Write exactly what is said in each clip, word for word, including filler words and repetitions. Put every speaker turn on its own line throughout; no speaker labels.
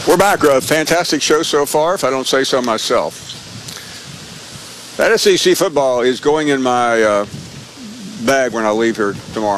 We're back. A fantastic show so far, if I don't say so myself. That S E C football is going in my uh, bag when I leave here tomorrow.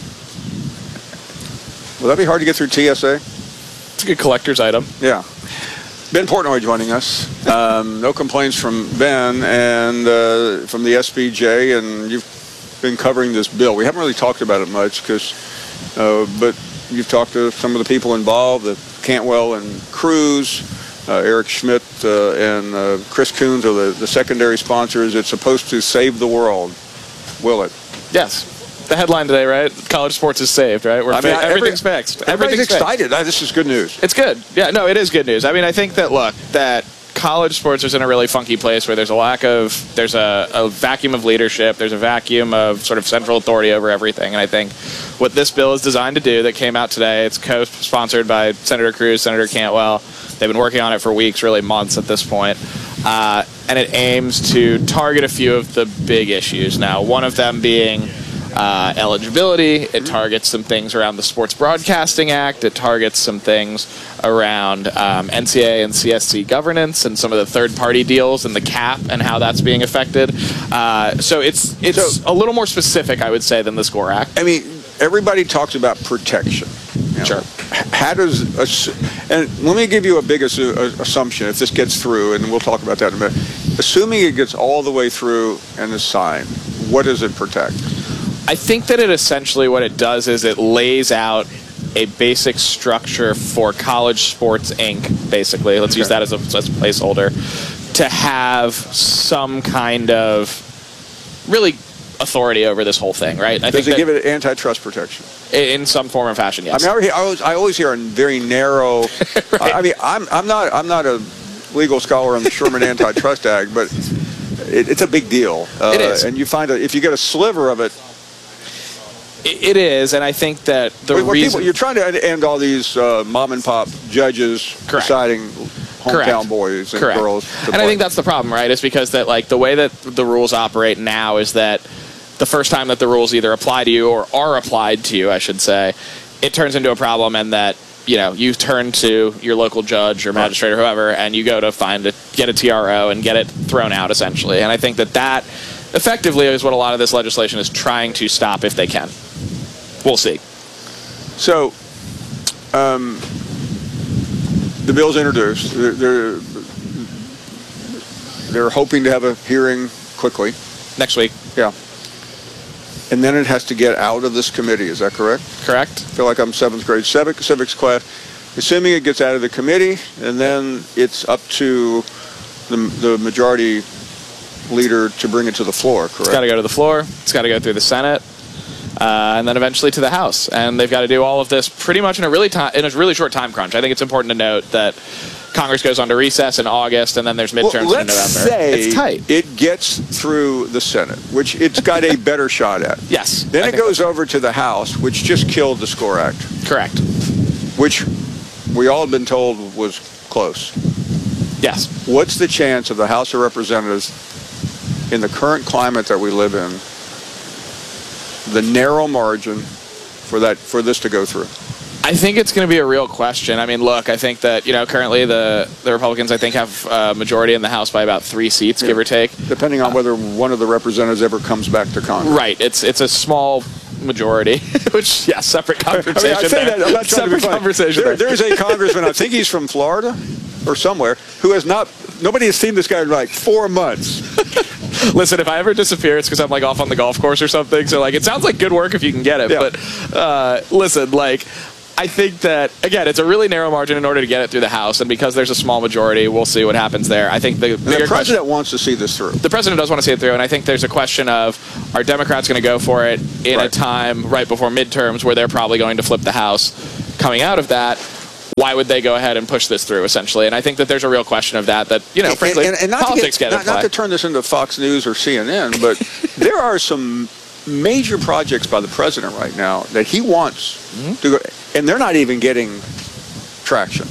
Will that be hard to get through T S A?
It's a good collector's item.
Yeah. Ben Portnoy joining us. Um, no complaints from Ben and uh, from the S B J, and you've been covering this bill. We haven't really talked about it much, because, uh, but you've talked to some of the people involved, the Cantwell and Cruz, uh, Eric Schmidt uh, and uh, Chris Coons are the, the secondary sponsors. It's supposed to save the world. Will it?
Yes. The headline today, right? College sports is saved, right? We're
I mean,
fi-
every,
everything's fixed.
Everybody's
Everything's
excited.
fixed.
Uh, This is good news.
It's good. Yeah, no, it is good news. I mean, I think that, look, that college sports is in a really funky place where there's a lack of, there's a, a vacuum of leadership, there's a vacuum of sort of central authority over everything. And I think what this bill is designed to do that came out today, it's co-sponsored by Senator Cruz, Senator Cantwell. They've been working on it for weeks, really months at this point. Uh, and it aims to target a few of the big issues. Now, one of them being Uh, eligibility. It targets some things around the Sports Broadcasting Act. It targets some things around um, N C A A and C S C governance and some of the third-party deals and the cap and how that's being affected. Uh, so it's it's
So-
a little more specific, I would say, than the SCORE Act.
I mean, everybody talks about protection. You know,
Sure.
How does, and let me give you a big assu- assumption if this gets through, and we'll talk about that in a minute. Assuming it gets all the way through and is signed, what does it protect?
I think that it essentially, what it does is it lays out a basic structure for College Sports Incorporated, basically. Let's
Okay.
use that as a, as a placeholder, to have some kind of really authority over this whole thing, right? I
Does
think
it
that
give it antitrust protection?
in some form or fashion, yes.
I mean, I always, I always hear a very narrow.
Right.
I mean, I'm, I'm not, I'm not a legal scholar on the Sherman Antitrust Act, but it, it's a big deal. Uh,
It is.
And you find a, if you get a sliver of it.
It, it is, and I think that the
What
reason...
people, you're trying to end all these uh, mom and pop judges
Correct.
deciding hometown
Correct.
boys and
Correct.
girls. to
And I
play.
think that's the problem, right? Is because that like the way that the rules operate now is that the first time that the rules either apply to you or are applied to you, I should say, it turns into a problem, and that you know you turn to your local judge or magistrate or whoever, and you go to find a get a T R O and get it thrown out essentially. And I think that that effectively is what a lot of this legislation is trying to stop if they can. We'll see.
So, um, the bill's introduced. They're, they're they're hoping to have a hearing quickly.
Next week.
Yeah. And then it has to get out of this committee. Is that correct?
Correct.
I feel like I'm seventh grade civic, civics class. Assuming it gets out of the committee, and then it's up to the, the majority leader to bring it to the floor, correct?
It's got to go to the floor. It's got to go through the Senate. Uh, and then eventually to the House, and they've got to do all of this pretty much in a really time in a really short time crunch. I think it's important to note that Congress goes on to recess in August, and then there's midterms
well,
in
let's
November.
Say
it's tight.
It gets through the Senate, which it's got a better shot at.
Yes.
Then
I
it
think
goes over to the House, which just killed the SCORE Act,
correct.
which we all have been told was close.
Yes.
What's the chance of the House of Representatives, in the current climate that we live in, the narrow margin for that for this to go through?
I think it's going to be a real question. I mean, look, I think that, you know, currently the, the Republicans, I think, have a majority in the House by about three seats,
Yeah.
give or take.
Depending on whether one of the representatives ever comes back to Congress.
Right. It's it's a small majority, which, yeah, separate conversation.
I mean, I say
there.
that, I'm not trying to be
Separate
funny.
conversation
There,
there.
there's a congressman, I think he's from Florida or somewhere, who has not, nobody has seen this guy in like four months.
Listen, if I ever disappear, it's because I'm like off on the golf course or something. So like, it sounds like good work if you can get it.
Yeah.
But uh, listen, like, I think that again, it's a really narrow margin in order to get it through the House, and because there's a small majority, we'll see what happens there. I think the,
And the
bigger
president
question,
wants to see this through.
the president does want to see it through, and I think there's a question of are Democrats going to go for it in
Right.
a time right before midterms where they're probably going to flip the House. Coming out of that, why would they go ahead and push this through, essentially? And I think that there's a real question of that, that, you know, frankly,
and, and, and not
politics
to get,
get
not,
into play.
not to turn this into Fox News or C N N, but there are some major projects by the president right now that he wants
Mm-hmm.
to go, and they're not even getting traction.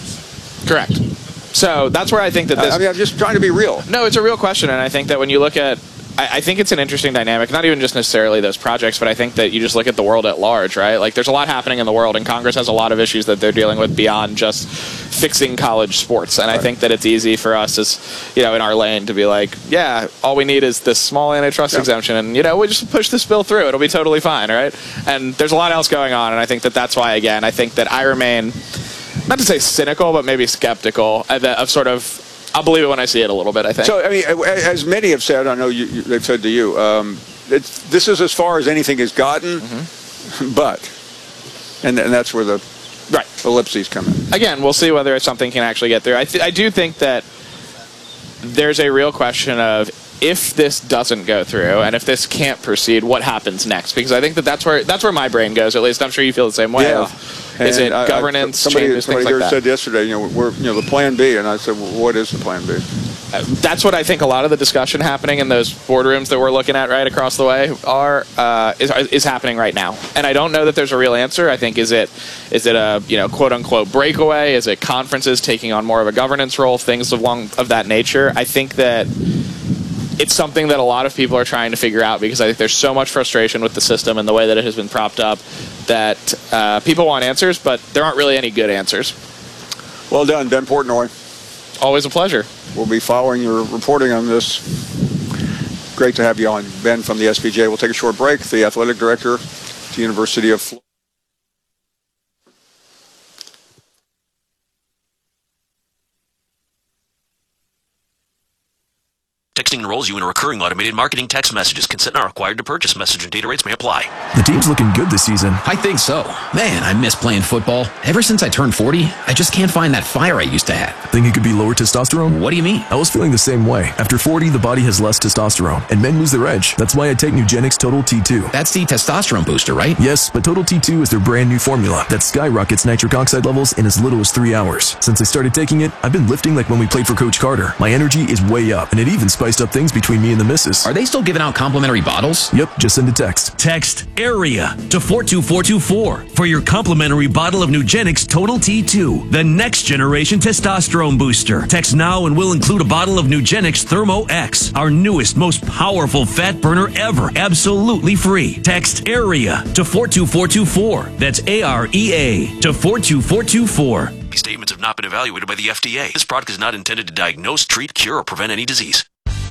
Correct. So that's where I think that this...
I mean, I'm just trying to be real.
No, it's a real question, and I think that when you look at... I, I think it's an interesting dynamic, not even just necessarily those projects, but I think that you just look at the world at large, right? Like, there's a lot happening in the world, and Congress has a lot of issues that they're dealing with beyond just fixing college sports. And right. I think that it's easy for us as, you know, in our lane to be like, yeah, all we need is this small antitrust yeah. exemption, and, you know, we just push this bill through. It'll be totally fine, right? And there's a lot else going on, and I think that that's why, again, I think that I remain, not to say cynical, but maybe skeptical of, of sort of, I'll believe it when I see it a little bit, I think.
So, I mean, as many have said, I know you, you, they've said to you, um, it's, this is as far as anything has gotten, mm-hmm. but, and, and that's where the right. ellipses come in.
Again, we'll see whether something can actually get through. I, th- I do think that there's a real question of, if this doesn't go through and if this can't proceed, what happens next? Because I think that that's where that's where my brain goes. At least I'm sure you feel the same way.
Yeah.
Of, is it I, governance
I, somebody,
changes,
somebody
things
here
like that?
said yesterday, you know, we're you know the plan B, and I said, well, what is the plan B?
Uh, that's what I think a lot of the discussion happening in those boardrooms that we're looking at right across the way are uh, is is happening right now. And I don't know that there's a real answer. I think is it is it a you know quote unquote breakaway? Is it conferences taking on more of a governance role? Things along of that nature. I think that it's something that a lot of people are trying to figure out, because I think there's so much frustration with the system and the way that it has been propped up that uh, people want answers, but there aren't really any good answers.
Well done, Ben Portnoy.
Always a pleasure.
We'll be following your reporting on this. Great to have you on, Ben, from the S B J. We'll take a short break. The athletic director at the University of Florida.
Texting enrolls you in a recurring automated marketing text messages. Consent not required to purchase. Message and data rates may apply.
The team's looking good this season.
I think so. Man, I miss playing football. Ever since I turned forty, I just can't find that fire I used to have.
Think it could be lower testosterone?
What do you mean?
I was feeling the same way. After forty, the body has less testosterone, and men lose their edge. That's why I take Nugenix Total T two.
That's the testosterone booster, right?
Yes, but Total T two is their brand new formula that skyrockets nitric oxide levels in as little as three hours. Since I started taking it, I've been lifting like when we played for Coach Carter. My energy is way up, and it even spiced up things between me and the missus.
Are they still giving out complimentary bottles?
Yep, just send a text.
Text AREA to four two four two four for your complimentary bottle of Nugenix Total T two, the next generation testosterone booster. Text now and we'll include a bottle of Nugenix Thermo X, our newest, most powerful fat burner ever, absolutely free. Text AREA to four two four two four. That's A R E A to four two four two four.
These statements have not been evaluated by the F D A. This product is not intended to diagnose, treat, cure, or prevent any disease.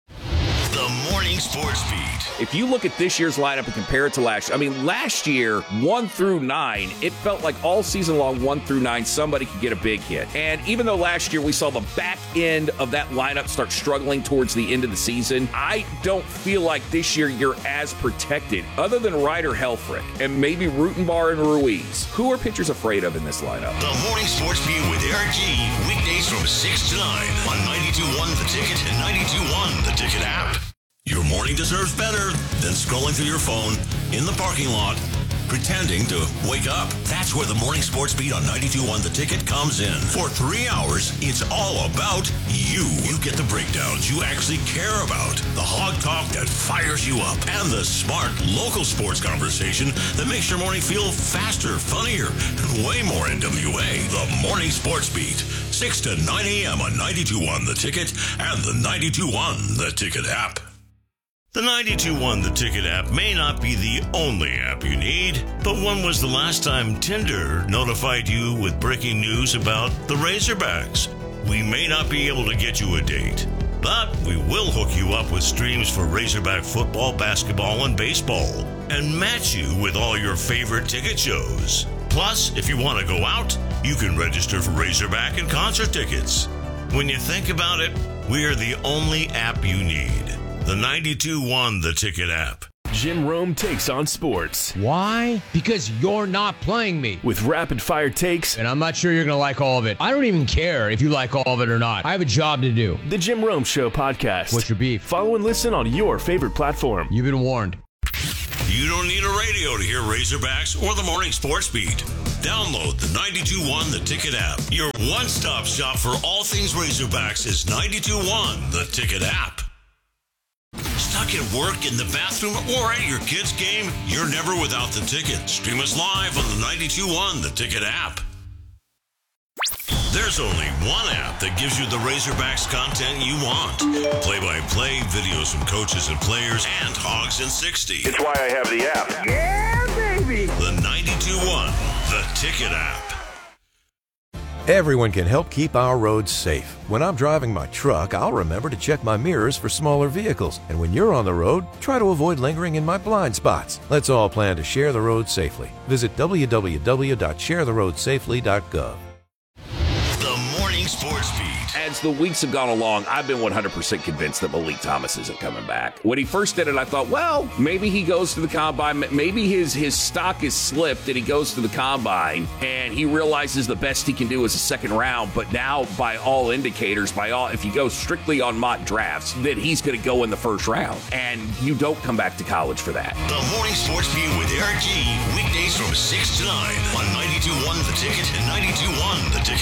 The Morning Sports Beat.
If you look at this year's lineup and compare it to last year, I mean, last year, one through nine, it felt like all season long, one through nine, somebody could get a big hit. And even though last year we saw the back end of that lineup start struggling towards the end of the season, I don't feel like this year you're as protected, other than Ryder Helfrich and maybe Rutenbar and Ruiz. Who are pitchers afraid of in this lineup?
The Morning Sports Beat with Eric G. Weekdays from six to nine on ninety-two point one The Ticket and ninety-two point one The Ticket app. Your morning deserves better than scrolling through your phone in the parking lot, pretending to wake up. That's where the Morning Sports Beat on ninety-two point one The Ticket comes in. For three hours, it's all about you. You get the breakdowns you actually care about, the hog talk that fires you up, and the smart local sports conversation that makes your morning feel faster, funnier, and way more N W A. The Morning Sports Beat, six to nine a.m. on ninety-two point one The Ticket and the ninety-two point one The Ticket app. The ninety-two point one The Ticket app may not be the only app you need, but when was the last time Tinder notified you with breaking news about the Razorbacks? We may not be able to get you a date, but we will hook you up with streams for Razorback football, basketball, and baseball, and match you with all your favorite ticket shows. Plus, if you want to go out, you can register for Razorback and concert tickets. When you think about it, we are the only app you need. The ninety-two point one The Ticket app.
Jim Rome takes on sports.
Why? Because you're not playing me.
With rapid-fire takes.
And I'm not sure you're going to like all of it. I don't even care if you like all of it or not. I have a job to do.
The Jim Rome Show podcast.
What's your beef?
Follow and listen on your favorite platform.
You've been warned.
You don't need a radio to hear Razorbacks or the Morning Sports Beat. Download the ninety-two point one The Ticket app. Your one-stop shop for all things Razorbacks is ninety-two point one The Ticket app. Stuck at work, in the bathroom, or at your kid's game? You're never without The Ticket. Stream us live on the ninety-two point one The Ticket app. There's There's only one app that gives you the Razorbacks content you want. Play-by-play, videos from coaches and players, and Hogs in sixty.
It's why I have the app. Yeah, baby!
The ninety-two point one, The Ticket app.
Everyone can help keep our roads safe. When I'm driving my truck, I'll remember to check my mirrors for smaller vehicles. And when you're on the road, try to avoid lingering in my blind spots. Let's all plan to share the road safely. Visit w w w dot share the road safely dot gov.
The Morning Sports Beat.
As the weeks have gone along, I've been one hundred percent convinced that Malik Thomas isn't coming back. When he first did it, I thought, well, maybe he goes to the combine. Maybe his, his stock is slipped and he goes to the combine and he realizes the best he can do is a second round. But now, by all indicators, by all, if you go strictly on mock drafts, that he's going to go in the first round. And you don't come back to college for that.
The Morning Sports Beat with Eric G. Weekdays from six to nine on ninety-two point one The Ticket and ninety-two point one The Ticket.